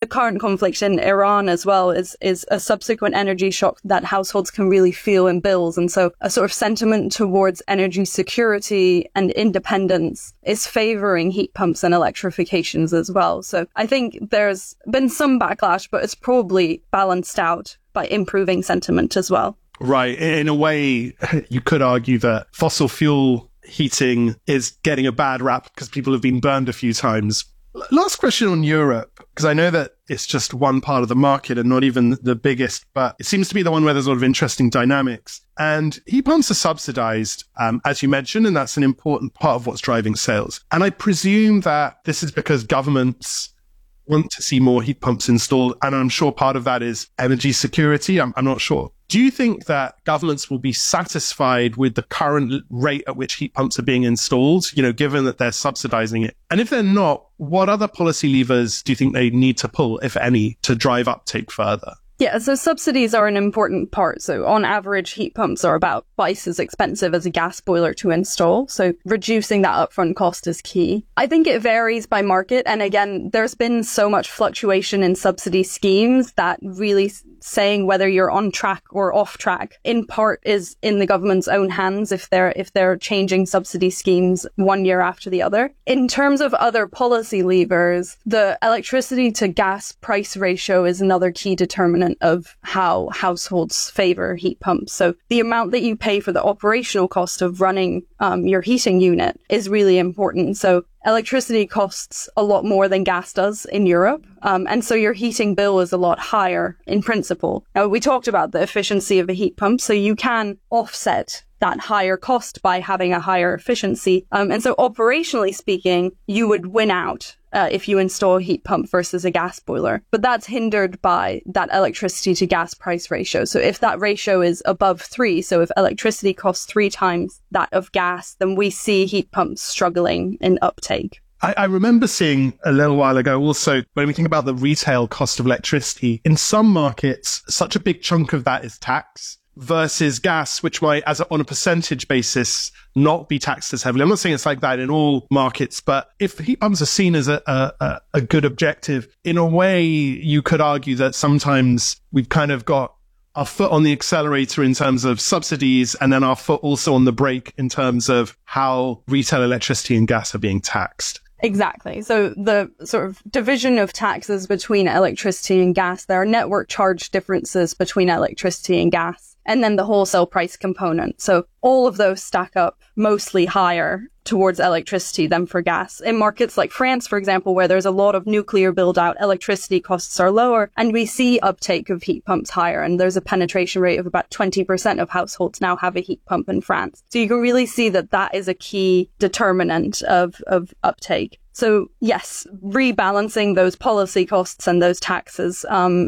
current conflict in Iran as well is a subsequent energy shock that households can really feel in bills. And so a sort of sentiment towards energy security and independence is favoring heat pumps and electrifications as well. So I think there's been some backlash, but it's probably balanced out by improving sentiment as well. Right. In a way, you could argue that fossil fuel heating is getting a bad rap because people have been burned a few times. Last question on Europe, because I know that it's just one part of the market and not even the biggest, but it seems to be the one where there's a lot of interesting dynamics. And heat pumps are subsidized, as you mentioned, and that's an important part of what's driving sales. And I presume that this is because governments want to see more heat pumps installed. And I'm sure part of that is energy security. I'm not sure. Do you think that governments will be satisfied with the current rate at which heat pumps are being installed, given that they're subsidizing it? And if they're not, what other policy levers do you think they need to pull, if any, to drive uptake further? Yeah, so subsidies are an important part. So on average, heat pumps are about twice as expensive as a gas boiler to install. So reducing that upfront cost is key. I think it varies by market. And again, there's been so much fluctuation in subsidy schemes that really saying whether you're on track or off track in part is in the government's own hands if they're changing subsidy schemes one year after the other. In terms of other policy levers, the electricity to gas price ratio is another key determinant of how households favor heat pumps. So the amount that you pay for the operational cost of running your heating unit is really important. So electricity costs a lot more than gas does in Europe. And so your heating bill is a lot higher in principle. Now, we talked about the efficiency of a heat pump, so you can offset that higher cost by having a higher efficiency. And so operationally speaking, you would win out if you install a heat pump versus a gas boiler. But that's hindered by that electricity to gas price ratio. So if that ratio is above 3, so if electricity costs 3 times that of gas, then we see heat pumps struggling in uptake. I remember seeing a little while ago also, when we think about the retail cost of electricity, in some markets, such a big chunk of that is tax versus gas, which might, on a percentage basis, not be taxed as heavily. I'm not saying it's like that in all markets, but if heat pumps are seen as a good objective, in a way, you could argue that sometimes we've kind of got our foot on the accelerator in terms of subsidies and then our foot also on the brake in terms of how retail electricity and gas are being taxed. Exactly. So the sort of division of taxes between electricity and gas, there are network charge differences between electricity and gas, and then the wholesale price component. So all of those stack up mostly higher towards electricity than for gas. In markets like France, for example, where there's a lot of nuclear build out, electricity costs are lower, and we see uptake of heat pumps higher. And there's a penetration rate of about 20% of households now have a heat pump in France. So you can really see that that is a key determinant of uptake. So yes, rebalancing those policy costs and those taxes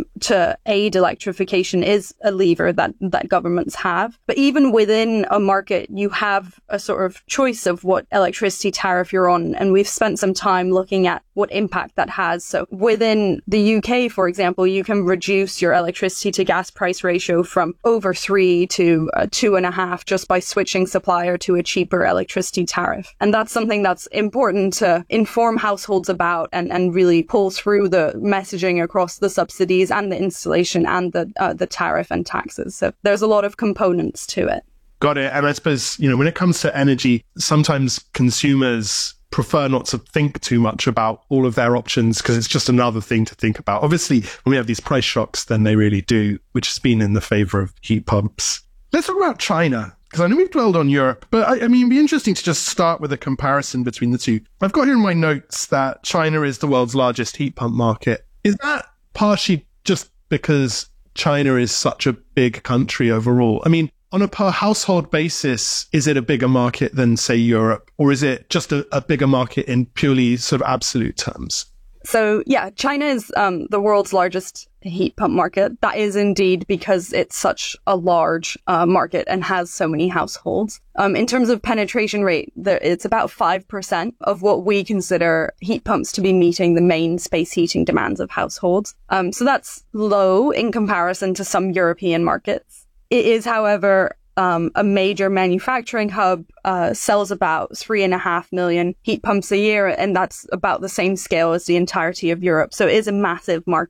to aid electrification is a lever that governments have. But even within a market, you have a sort of choice of what electricity tariff you're on. And we've spent some time looking at what impact that has. So within the UK, for example, you can reduce your electricity to gas price ratio from over 3 to 2.5 just by switching supplier to a cheaper electricity tariff. And that's something that's important to inform households about and really pull through the messaging across the subsidies and the installation and the tariff and taxes. So there's a lot of components to it. Got it. And I suppose, when it comes to energy, sometimes consumers prefer not to think too much about all of their options because it's just another thing to think about. Obviously, when we have these price shocks, then they really do, which has been in the favor of heat pumps. Let's talk about China, because I know we've dwelled on Europe, but I mean, it'd be interesting to just start with a comparison between the two. I've got here in my notes that China is the world's largest heat pump market. Is that partially just because China is such a big country overall? I mean, on a per household basis, is it a bigger market than, say, Europe? Or is it just a bigger market in purely sort of absolute terms? So, yeah, China is the world's largest heat pump market. That is indeed because it's such a large market and has so many households. In terms of penetration rate, it's about 5% of what we consider heat pumps to be meeting the main space heating demands of households. So that's low in comparison to some European markets. It is, however, a major manufacturing hub, sells about 3.5 million heat pumps a year, and that's about the same scale as the entirety of Europe. So it is a massive market.